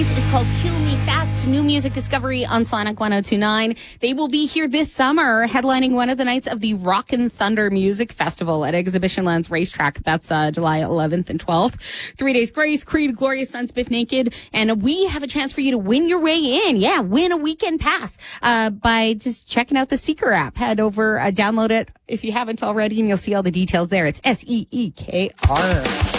Is called Kill Me Fast, new music discovery on Sonic 102.9. They will be here this summer, headlining one of the nights of the Rockin' Thunder Music Festival at Exhibition Lands Racetrack. That's July 11th and 12th. 3 Days Grace, Creed, Glorious Sons, Biff Naked. And we have a chance for you to win your way in. Yeah, win a weekend pass by just checking out the Seeker app. Head over, download it if you haven't already, and you'll see all the details there. It's SEEKR.